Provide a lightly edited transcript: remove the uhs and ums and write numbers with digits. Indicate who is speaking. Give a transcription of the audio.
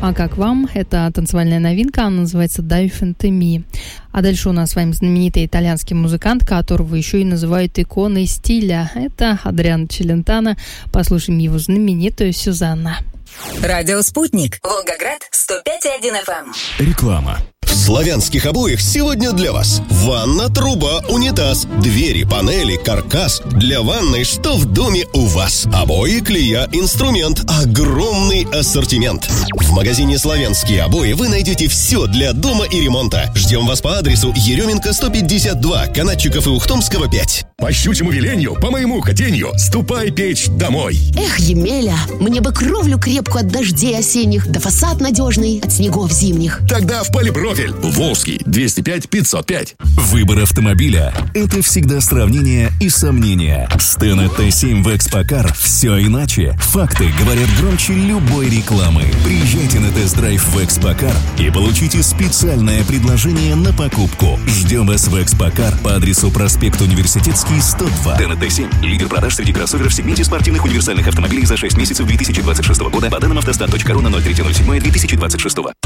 Speaker 1: А как вам? Это танцевальная новинка, она называется Dive Into Me. А дальше у нас с вами знаменитый итальянский музыкант, которого еще и называют иконой стиля. Это Адриано Челентано. Послушаем его знаменитую «Сюзанна».
Speaker 2: Радио «Спутник». Волгоград, 105,1 FM.
Speaker 3: Реклама.
Speaker 4: В славянских обоях сегодня для вас ванна, труба, унитаз, двери, панели, каркас. Для ванной что в доме у вас? Обои, клея, инструмент, огромный ассортимент. В магазине «Славянские обои» вы найдете все для дома и ремонта. Ждем вас по адресу Еременко 152, Канатчиков и Ухтомского 5.
Speaker 3: По щучьему велению, по моему хотению, ступай печь домой.
Speaker 5: Эх, Емеля, мне бы кровлю крепкую от дождей осенних, да фасад надежный от снегов зимних.
Speaker 3: Тогда в Полипрофиль. Волжский, 205-505.
Speaker 6: Выбор автомобиля – это всегда сравнение и сомнения. С Тена Т7 в Экспокар все иначе. Факты говорят громче любой рекламы. Приезжайте на тест-драйв в Экспокар и получите специальное предложение на покупку. Ждем вас в Экспокар по адресу проспект Университетский, 102. Тена Т7 – лидер продаж среди кроссоверов в сегменте спортивных универсальных автомобилей за 6 месяцев 2026 года по данным автостат.ру на 03.07.2026.